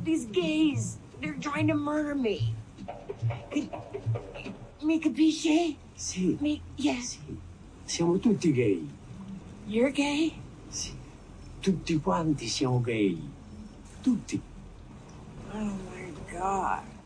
These gays, they're trying to murder me. Mi capisci? Sì. Yes. Sì. Siamo tutti gay. You're gay? Sì. Tutti quanti siamo gay. Tutti. Oh my God.